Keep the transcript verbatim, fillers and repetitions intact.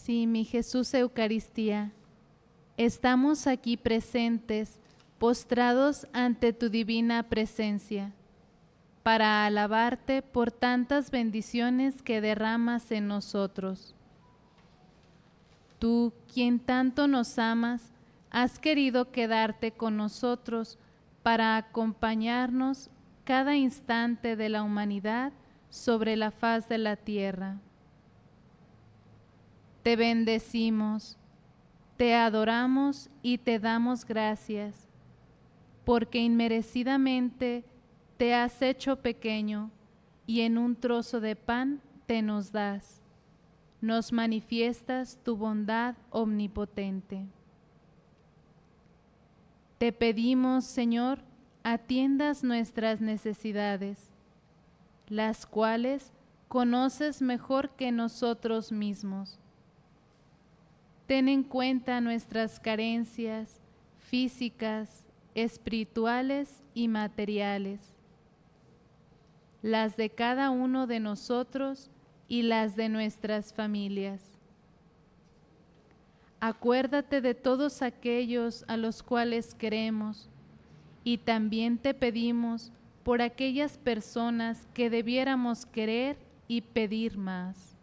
Sí, mi Jesús Eucaristía, estamos aquí presentes, postrados ante tu divina presencia, para alabarte por tantas bendiciones que derramas en nosotros. Tú, quien tanto nos amas, has querido quedarte con nosotros para acompañarnos cada instante de la humanidad sobre la faz de la tierra. Te bendecimos, te adoramos y te damos gracias, porque inmerecidamente te has hecho pequeño y en un trozo de pan te nos das. Nos manifiestas tu bondad omnipotente. Te pedimos, Señor, atiendas nuestras necesidades, las cuales conoces mejor que nosotros mismos. Ten en cuenta nuestras carencias físicas, espirituales y materiales, las de cada uno de nosotros y las de nuestras familias. Acuérdate de todos aquellos a los cuales queremos y también te pedimos por aquellas personas que debiéramos querer y pedir más.